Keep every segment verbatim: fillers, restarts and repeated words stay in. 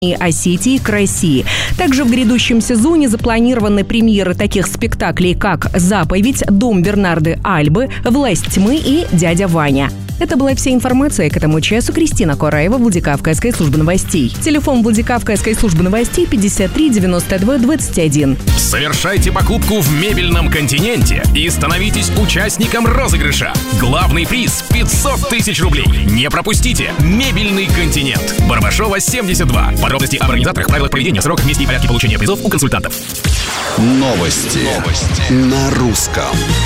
Осетии к России. Также в грядущем сезоне запланированы премьеры таких спектаклей, как «Заповедь», «Дом Бернарды Альбы», «Власть тьмы» и «Дядя Ваня». Это была вся информация к этому часу. Кристина Кораева, Владикавказская служба новостей. Телефон Владикавказской службы новостей пятьдесят три девяносто два двадцать один. Совершайте покупку в мебельном континенте и становитесь участником розыгрыша. Главный приз – пятьсот тысяч рублей. Не пропустите! Мебельный континент. Барбашова, семьдесят два. Подробности об организаторах, правилах проведения, сроках, месте и порядке получения призов у консультантов. Новости, Новости. на русском.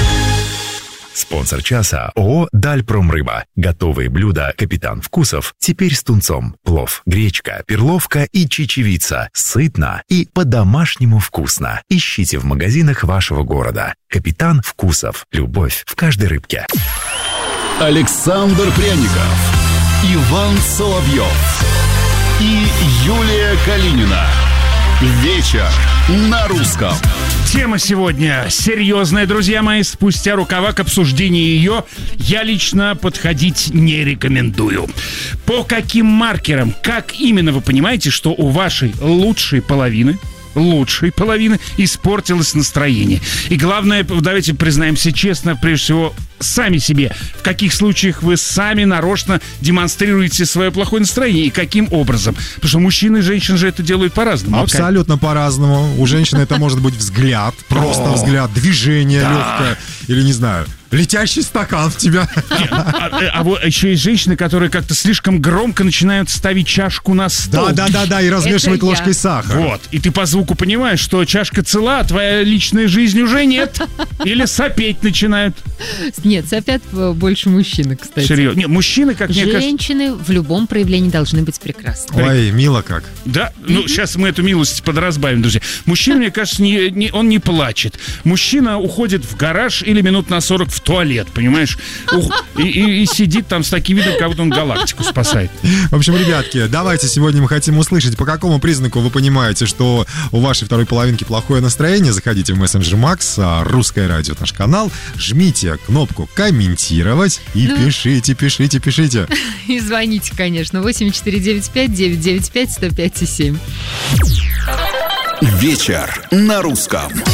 Спонсор часа ООО «Дальпромрыба». Готовые блюда «Капитан Вкусов» теперь с тунцом. Плов, гречка, перловка и чечевица. Сытно и по-домашнему вкусно. Ищите в магазинах вашего города. «Капитан Вкусов». Любовь в каждой рыбке. Александр Пряников, Иван Соловьев и Юлия Калинина. Вечер на русском. Тема сегодня серьезная, друзья мои. Спустя рукава к обсуждению ее я лично подходить не рекомендую. По каким маркерам, как именно вы понимаете, что у вашей лучшей половины лучшей половины испортилось настроение? И главное, давайте признаемся честно, прежде всего, сами себе. В каких случаях вы сами нарочно демонстрируете свое плохое настроение и каким образом? Потому что мужчины и женщины же это делают по-разному. Абсолютно по-разному. У женщины это может быть взгляд, просто взгляд, движение легкое или, не знаю, летящий стакан в тебя. А, а, а вот еще есть женщины, которые как-то слишком громко начинают ставить чашку на стол. Да-да-да, и размешивать Это ложкой я. сахар. Вот. И ты по звуку понимаешь, что чашка цела, а твоя личная жизнь уже нет. Или сопеть начинают. Нет, сопят больше мужчины, кстати. Серьезно. Нет, мужчины, как мне кажется... Женщины в любом проявлении должны быть прекрасны. Ой, мило как. Да? Ну, сейчас мы эту милость подразбавим, друзья. Мужчина, мне кажется, не, не, он не плачет. Мужчина уходит в гараж или минут на сорок в туалет, понимаешь? Ух, и, и, и сидит там с таким видом, как будто он галактику спасает. В общем, ребятки, давайте сегодня мы хотим услышать, по какому признаку вы понимаете, что у вашей второй половинки плохое настроение. Заходите в мессенджер Макс, Русское радио, наш канал, жмите кнопку «Комментировать» и ну... пишите, пишите, пишите. И звоните, конечно, восемь четыре девять пять девять девять пять сто пять семь. Вечер на русском.